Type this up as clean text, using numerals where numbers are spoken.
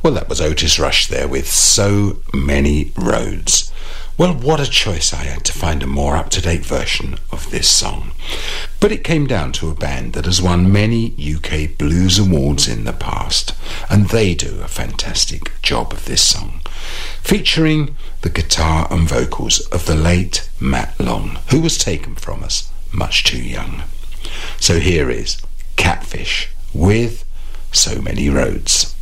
Well, that was Otis Rush there with So Many Roads. Well, what a choice I had to find a more up-to-date version of this song. But it came down to a band that has won many UK blues awards in the past, and they do a fantastic job of this song, featuring the guitar and vocals of the late Matt Long, who was taken from us much too young. So here is Catfish with So Many Roads.